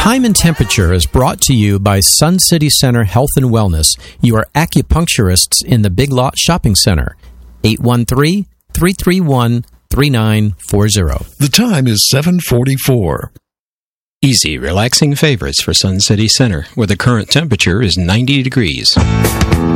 Time and Temperature is brought to you by Sun City Center Health and Wellness. You are acupuncturists in the Big Lot Shopping Center. 813-331-3940. The time is 7:44. Easy, relaxing favorites for Sun City Center, where the current temperature is 90 degrees.